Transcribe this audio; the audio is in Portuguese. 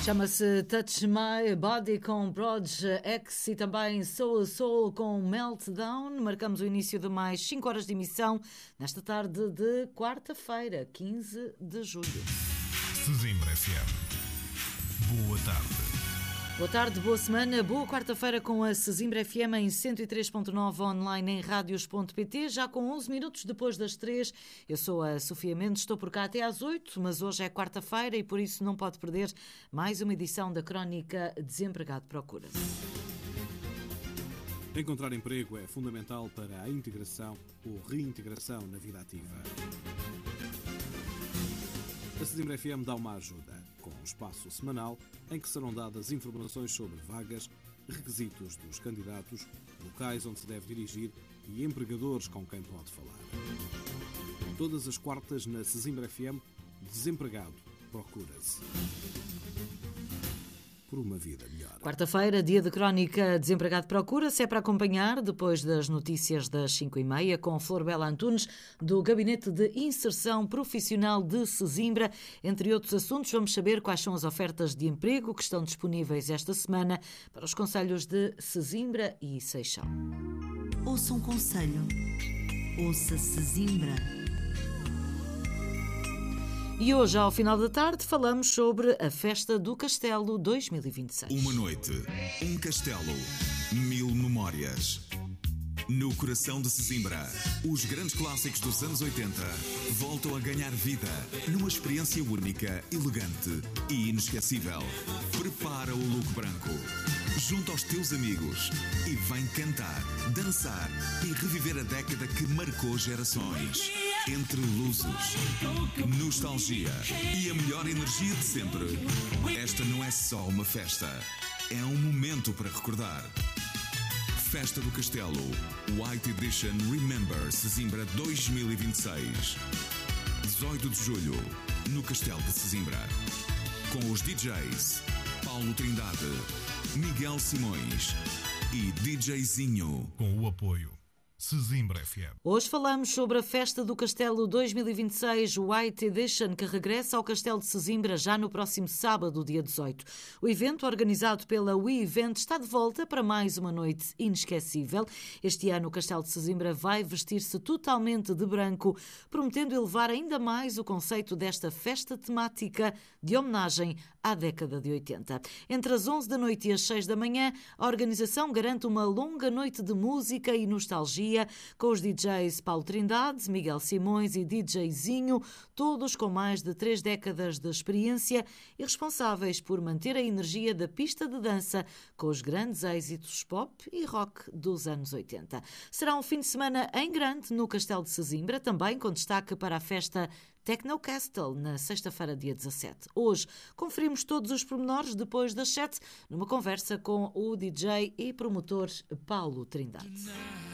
Chama-se Touch My Body com Proj X e também Soul a Soul com Meltdown. Marcamos o início de mais 5 horas de emissão nesta tarde de quarta-feira, 15 de julho. Sesimbra FM. Boa tarde. Boa tarde, boa semana, boa quarta-feira com a Sesimbra FM em 103.9 online em radios.pt, já com 11 minutos depois das 3. Eu sou a Sofia Mendes, estou por cá até às 8, mas hoje é quarta-feira e por isso não pode perder mais uma edição da Crónica Desempregado Procura. Encontrar emprego é fundamental para a integração ou reintegração na vida ativa. A Sesimbra FM dá uma ajuda, com um espaço semanal em que serão dadas informações sobre vagas, requisitos dos candidatos, locais onde se deve dirigir e empregadores com quem pode falar. Todas as quartas na Sesimbra FM, Desempregado Procura-se. Por uma vida melhor. Quarta-feira, dia de Crónica Desempregado Procura-se, é para acompanhar depois das notícias das 5h30 com Flor Bela Antunes, do Gabinete de Inserção Profissional de Sesimbra. Entre outros assuntos, vamos saber quais são as ofertas de emprego que estão disponíveis esta semana para os concelhos de Sesimbra e Seixal. Ouça um conselho. Ouça Sesimbra. E hoje, ao final da tarde, falamos sobre a Festa do Castelo 2026. Uma noite, um castelo, 1000 memórias. No coração de Sesimbra, os grandes clássicos dos anos 80 voltam a ganhar vida numa experiência única, elegante e inesquecível. Prepara o look branco, junto aos teus amigos e vem cantar, dançar e reviver a década que marcou gerações. Entre luzes, nostalgia e a melhor energia de sempre. Esta não é só uma festa, é um momento para recordar. Festa do Castelo, White Edition Remember Sesimbra 2026. 18 de julho, no Castelo de Sesimbra. Com os DJs Paulo Trindade, Miguel Simões e DJ Zinho. Com o apoio Sesimbra FM. Hoje falamos sobre a Festa do Castelo 2026 White Edition, que regressa ao Castelo de Sesimbra já no próximo sábado, dia 18. O evento, organizado pela WeEvent, está de volta para mais uma noite inesquecível. Este ano o Castelo de Sesimbra vai vestir-se totalmente de branco, prometendo elevar ainda mais o conceito desta festa temática de homenagem à década de 80. Entre as 11 da noite e as 6 da manhã, a organização garante uma longa noite de música e nostalgia, com os DJs Paulo Trindade, Miguel Simões e DJ Zinho, todos com mais de 3 décadas de experiência e responsáveis por manter a energia da pista de dança com os grandes êxitos pop e rock dos anos 80. Será um fim de semana em grande no Castelo de Sesimbra, também com destaque para a festa Techno Castle, na sexta-feira, dia 17. Hoje conferimos todos os pormenores depois das 7, numa conversa com o DJ e promotor Paulo Trindade.